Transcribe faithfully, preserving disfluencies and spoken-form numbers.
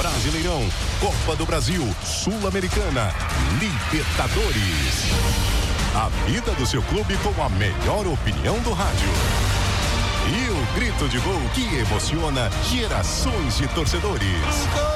Brasileirão, Copa do Brasil, Sul-Americana, Libertadores. A vida do seu clube com a melhor opinião do rádio. E o grito de gol que emociona gerações de torcedores.